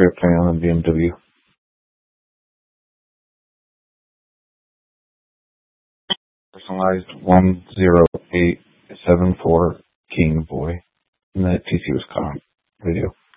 Great playing on the BMW. Personalized 10874 King Boy. And that PC was caught on video.